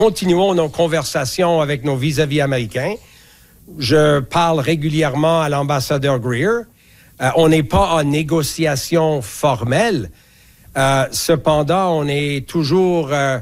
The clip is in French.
continuons nos conversations avec nos vis-à-vis américains. Je parle régulièrement à l'ambassadeur Greer. On n'est pas en négociation formelle. Cependant, on est toujours